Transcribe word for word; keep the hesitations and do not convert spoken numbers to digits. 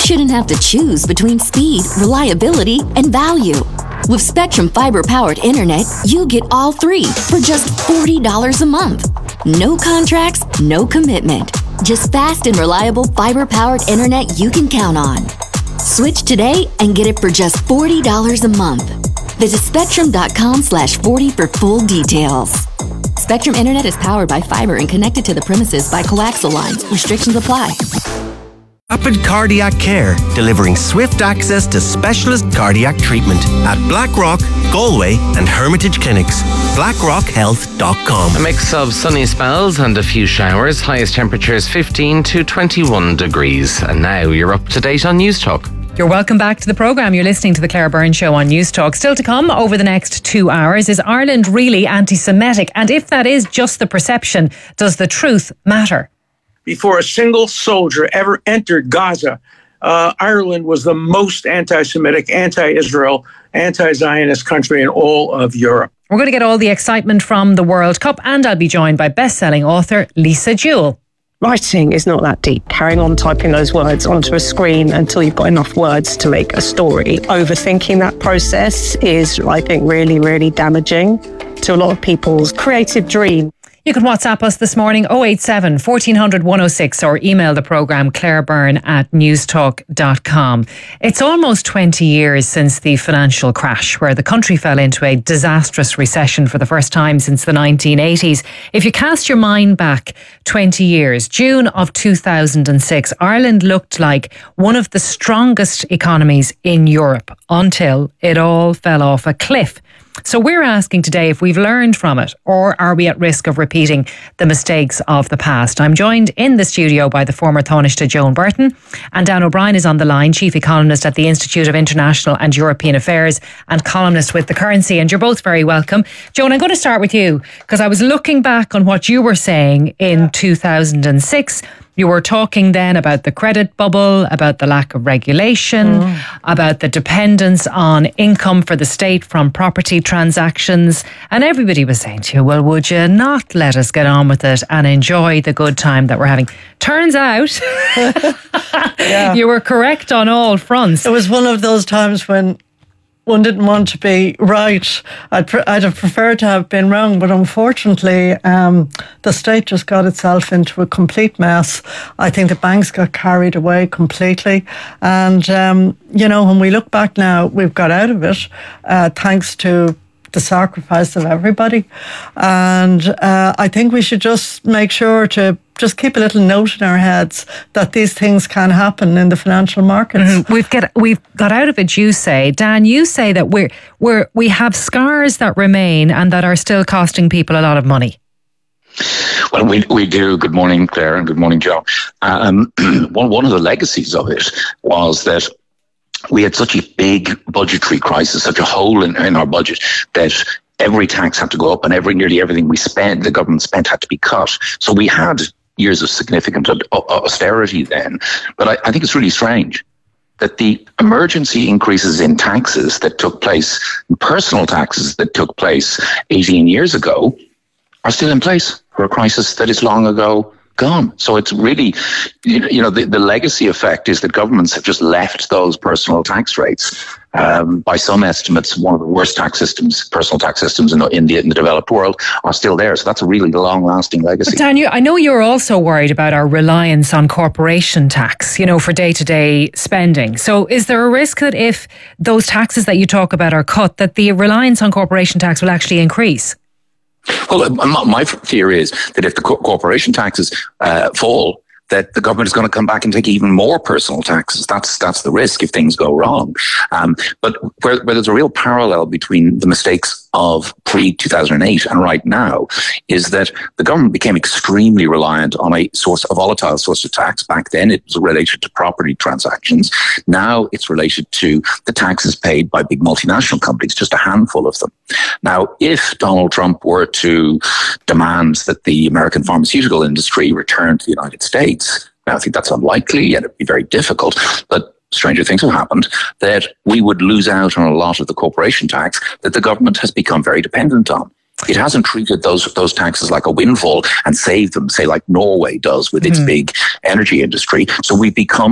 shouldn't have to choose between speed, reliability, and value. With Spectrum fiber-powered internet, you get all three for just forty dollars a month. No contracts, no commitment. Just fast and reliable fiber-powered internet you can count on. Switch today and get it for just forty dollars a month. Visit spectrum.com slash 40 for full details. Spectrum Internet is powered by fiber and connected to the premises by coaxial lines. Restrictions apply. Rapid Cardiac Care, delivering swift access to specialist cardiac treatment at Blackrock, Galway and Hermitage Clinics. blackrock health dot com. A mix of sunny spells and a few showers. Highest temperatures fifteen to twenty-one degrees. And now you're up to date on News Talk. You're welcome back to the programme. You're listening to the Claire Byrne Show on News Talk. Still to come over the next two hours, is Ireland really anti-Semitic? And if that is just the perception, does the truth matter? Before a single soldier ever entered Gaza, uh, Ireland was the most anti-Semitic, anti-Israel, anti-Zionist country in all of Europe. We're going to get all the excitement from the World Cup, and I'll be joined by best-selling author Lisa Jewell. Writing is not that deep. Carrying on typing those words onto a screen until you've got enough words to make a story. Overthinking that process is, I think, really, really damaging to a lot of people's creative dream. You can WhatsApp us this morning, oh eight seven, fourteen hundred, one oh six, or email the programme clairebyrne at newstalk dot com. It's almost twenty years since the financial crash, where the country fell into a disastrous recession for the first time since the nineteen eighties. If you cast your mind back twenty years, June of two thousand six, Ireland looked like one of the strongest economies in Europe until it all fell off a cliff. So we're asking today if we've learned from it, or are we at risk of repeating the mistakes of the past? I'm joined in the studio by the former Taoiseach Joan Burton, and Dan O'Brien is on the line, Chief Economist at the Institute of International and European Affairs and columnist with The Currency, and you're both very welcome. Joan, I'm going to start with you, because I was looking back on what you were saying in two thousand six. You were talking then about the credit bubble, about the lack of regulation, mm. about the dependence on income for the state from property transactions. And everybody was saying to you, well, would you not let us get on with it and enjoy the good time that we're having? Turns out yeah. you were correct on all fronts. It was one of those times when one didn't want to be right. I'd, pre- I'd have preferred to have been wrong, but unfortunately, um, the state just got itself into a complete mess. I think the banks got carried away completely. And, um, you know, when we look back now, we've got out of it uh, thanks to the sacrifice of everybody. And uh, I think we should just make sure to just keep a little note in our heads that these things can happen in the financial markets. Mm-hmm. We've get we've got out of it, you say. Dan, you say that we're we're we have scars that remain and that are still costing people a lot of money. Well, we we do. Good morning, Claire, and good morning, Joe. Um, one one of the legacies of it was that we had such a big budgetary crisis, such a hole in, in our budget, that every tax had to go up and every nearly everything we spent, the government spent, had to be cut. So we had years of significant austerity then. But I, I think it's really strange that the emergency increases in taxes that took place, personal taxes that took place eighteen years ago, are still in place for a crisis that is long ago gone. So it's really, you know, the, the legacy effect is that governments have just left those personal tax rates. Um, by some estimates, one of the worst tax systems, personal tax systems in, in, the, in the developed world, are still there. So that's a really long-lasting legacy. But Dan, you, I know you're also worried about our reliance on corporation tax, you know, for day-to-day spending. So is there a risk that if those taxes that you talk about are cut, that the reliance on corporation tax will actually increase? Well, my theory is that if the corporation taxes uh, fall, that the government is going to come back and take even more personal taxes. That's that's the risk if things go wrong. Um, but where, where there's a real parallel between the mistakes of pre two thousand eight and right now is that the government became extremely reliant on a source, a volatile source of tax. Back then, it was related to property transactions. Now it's related to the taxes paid by big multinational companies, just a handful of them. Now, if Donald Trump were to demand that the American pharmaceutical industry return to the United States, now I think that's unlikely and it'd be very difficult, but stranger things have happened, that we would lose out on a lot of the corporation tax that the government has become very dependent on. It hasn't treated those those taxes like a windfall and saved them, say like Norway does with its mm. big energy industry. So we've become